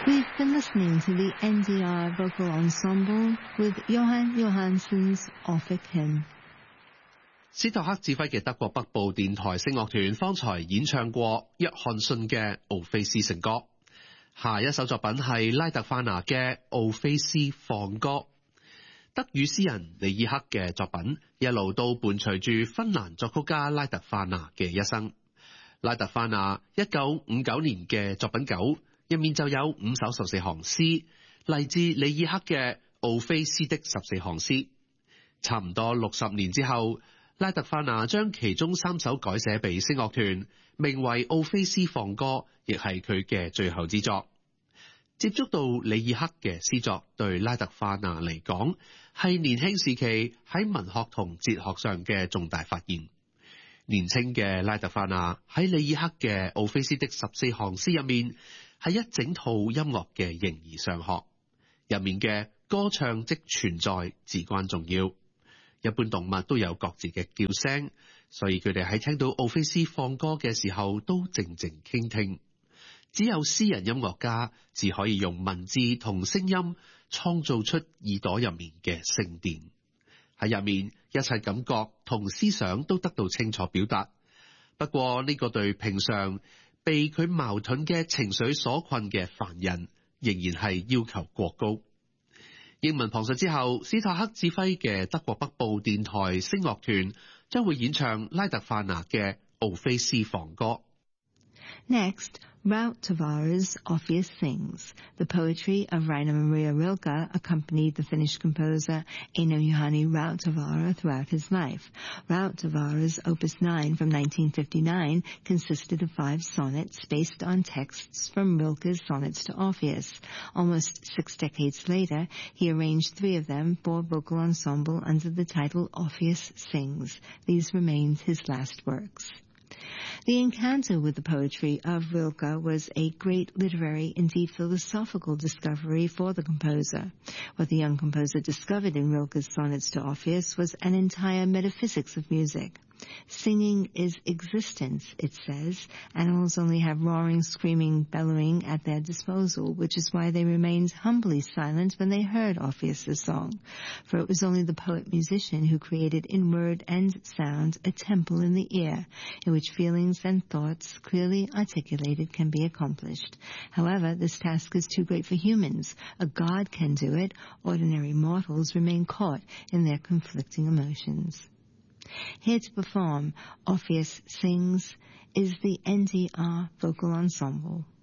We've been listening to the NDR Vocal Ensemble with Johan Johansson's Orphic Hymn. 斯托克指揮嘅德國北部電台聲樂團方才演唱過約翰遜嘅《奧菲斯聖歌》，下一首作品係拉特法拿嘅《奧菲斯放歌》。德語詩人李爾克嘅作品一路都伴隨住芬蘭作曲家拉特法拿嘅一生。拉特法拿1959年嘅作品9入面就有5首14行詩，嚟自李爾克嘅《奧菲斯的14行詩》。差唔多60年之後，拉特法拿將其中3首改寫俾聲樂團，名為《奧菲斯放歌》，亦係佢嘅最後之作。接觸到李爾克嘅詩作，對拉特法拿嚟講係年輕時期喺文學同哲學上嘅重大發現。年輕嘅拉特法拿喺李爾克嘅《奧菲斯的14行詩》入面，係一整套音樂嘅形而上學，入面嘅歌唱即存在至關重要。一般動物都有各自嘅叫聲，所以佢哋喺聽到奧菲斯放歌嘅時候都靜靜傾聽。只有詩人音樂家只可以用文字同聲音創造出耳朵入面嘅聖殿，喺入面一切感覺同思想都得到清楚表達。不過呢個對平常被佢矛盾嘅情緒所困嘅凡人，仍然係要求過高。英文旁述之後，斯托克指揮嘅德國北部電台聲樂團將會演唱拉特法拿嘅《奧菲斯放歌》。 Next, Wout Tavares' Orpheus Sings. The poetry of Rainer Maria Rilke accompanied the Finnish composer Eino Juhani Rautavaara throughout his life. Rautavaara's Opus 9 from 1959 consisted of 5 sonnets based on texts from Rilke's sonnets to Orpheus. Almost 6 decades later, he arranged 3 of them for vocal ensemble under the title Orpheus Sings. These remained his last works. The encounter with the poetry of Rilke was a great literary, indeed philosophical discovery for the composer. What the young composer discovered in Rilke's sonnets to Orpheus was an entire metaphysics of music. Singing is existence, it says. Animals only have roaring, screaming, bellowing at their disposal, which is why they remained humbly silent when they heard Orpheus's song. For it was only the poet-musician who created in word and sound a temple in the ear, in which feelings and thoughts clearly articulated can be accomplished. However, this task is too great for humans. A god can do it. Ordinary mortals remain caught in their conflicting emotions. Here to perform Orpheus Sings is the NDR Vocal Ensemble.